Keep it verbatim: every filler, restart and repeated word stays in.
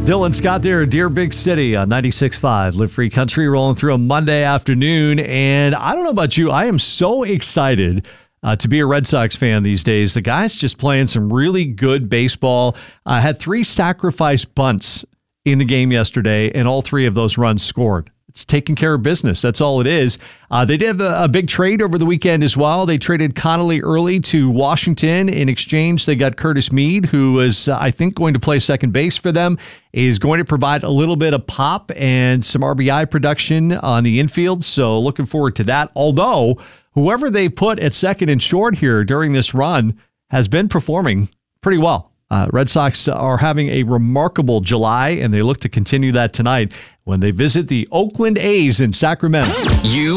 Dylan Scott there, Dear Big City on ninety-six point five. Live Free Country rolling through a Monday afternoon. And I don't know about you, I am so excited uh, to be a Red Sox fan these days. The guys just playing some really good baseball. I uh, had three sacrifice bunts in the game yesterday, and all three of those runs scored. It's taking care of business. That's all it is. Uh, they did have a, a big trade over the weekend as well. They traded Connolly early to Washington. In exchange, they got Curtis Mead, who is, uh, I think, going to play second base for them, is going to provide a little bit of pop and some R B I production on the infield. So looking forward to that. Although, whoever they put at second and short here during this run has been performing pretty well. Uh, Red Sox are having a remarkable July, and they look to continue that tonight when they visit the Oakland A's in Sacramento. You